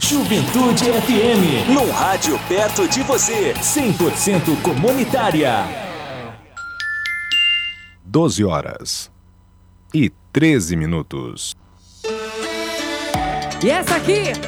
Juventude FM, no rádio perto de você, 100% comunitária. 12h13 minutos. E essa aqui